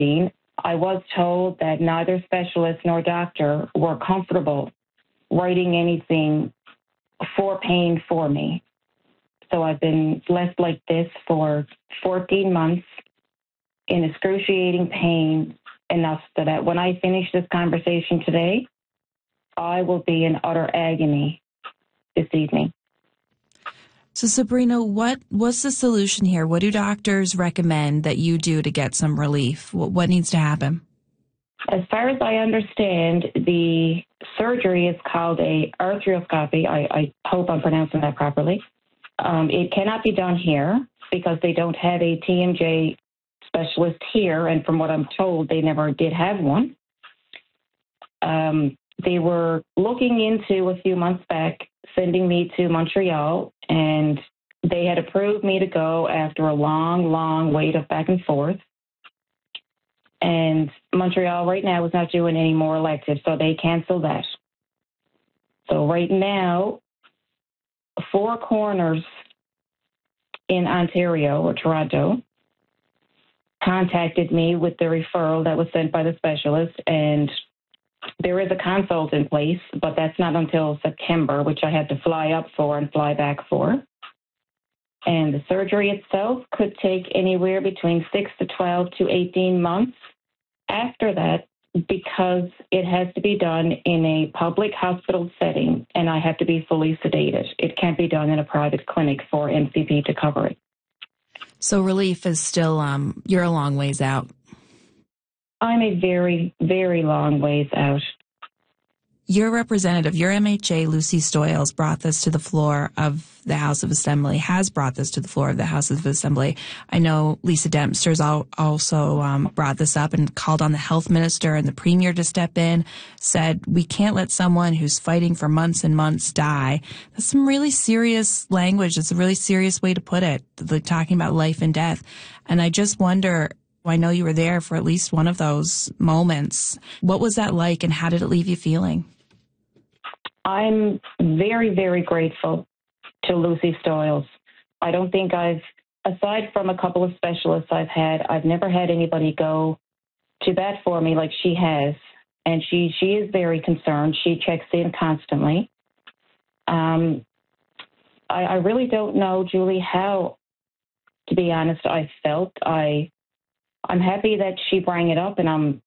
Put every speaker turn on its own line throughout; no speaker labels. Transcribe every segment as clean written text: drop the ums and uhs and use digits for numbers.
I was told that neither specialist nor doctor were comfortable writing anything for pain for me. So I've been left like this for 14 months in excruciating pain, enough so that when I finish this conversation today, I will be in utter agony this evening.
So, Sabrina, what's the solution here? What do doctors recommend that you do to get some relief? What needs to happen?
As far as I understand, the surgery is called a arthroscopy. I hope I'm pronouncing that properly. It cannot be done here because they don't have a TMJ specialist here, and from what I'm told, they never did have one. They were looking into a few months back sending me to Montreal, and they had approved me to go after a long, long wait of back and forth. And Montreal right now is not doing any more electives, so they canceled that. So right now, Four Corners in Ontario or Toronto contacted me with the referral that was sent by the specialist, and there is a consult in place, but that's not until September, which I had to fly up for and fly back for. And the surgery itself could take anywhere between 6 to 12 to 18 months after that, because it has to be done in a public hospital setting, and I have to be fully sedated. It can't be done in a private clinic for MCP to cover it.
So relief is still, you're a long ways out.
I'm a very, very long ways out.
Your representative, your MHA, Lucy Stoyles, brought this to the floor of the House of Assembly, has brought this to the floor of the House of Assembly. I know Lisa Dempster's also brought this up and called on the health minister and the premier to step in, said we can't let someone who's fighting for months and months die. That's some really serious language. It's a really serious way to put it, like talking about life and death. And I just wonder, I know you were there for at least one of those moments. What was that like, and how did it leave you feeling?
I'm very, very grateful to Lucy Stoyles. I don't think aside from a couple of specialists I've never had anybody go to bat for me like she has. And she is very concerned. She checks in constantly. I really don't know, Julie, how, to be honest, I felt. I'm happy that she brought it up, and I'm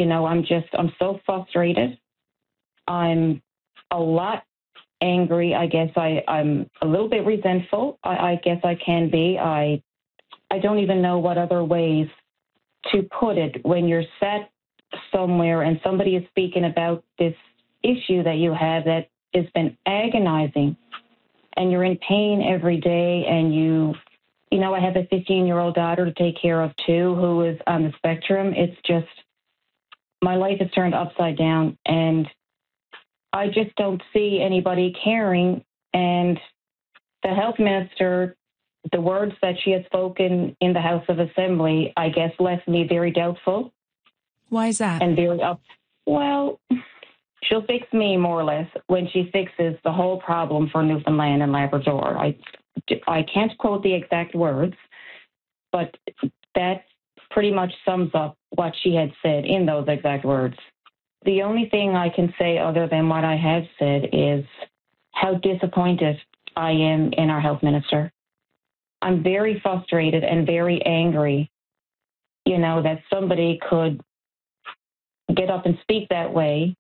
so frustrated. I'm a lot angry. I guess I'm a little bit resentful. I guess I can be. I don't even know what other ways to put it when you're sat somewhere and somebody is speaking about this issue that you have that has been agonizing, and you're in pain every day, and I have a 15-year-old daughter to take care of too, who is on the spectrum. It's just, my life is turned upside down, and I just don't see anybody caring. And the health minister, the words that she has spoken in the House of Assembly, I guess, left me very doubtful.
Why is that?
And very well, she'll fix me more or less when she fixes the whole problem for Newfoundland and Labrador. I can't quote the exact words, but that pretty much sums up what she had said in those exact words. The only thing I can say other than what I have said is how disappointed I am in our health minister. I'm very frustrated and very angry, that somebody could get up and speak that way,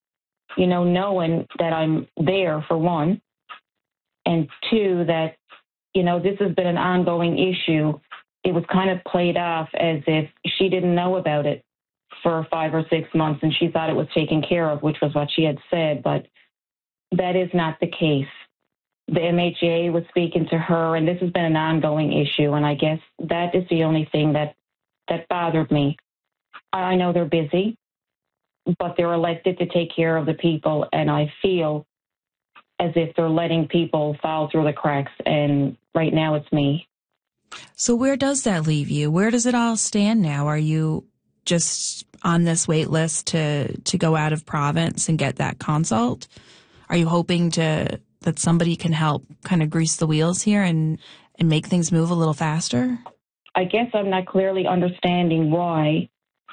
knowing that I'm there, for one, and two, that, this has been an ongoing issue. It was kind of played off as if she didn't know about it for 5 or 6 months, and she thought it was taken care of, which was what she had said, but that is not the case. The MHA was speaking to her, and this has been an ongoing issue, and I guess that is the only thing that bothered me. I know they're busy, but they're elected to take care of the people, and I feel as if they're letting people fall through the cracks, and right now it's me.
So where does that leave you? Where does it all stand now? Are you just on this wait list to go out of province and get that consult? Are you hoping that somebody can help kind of grease the wheels here and make things move a little faster?
I guess I'm not clearly understanding why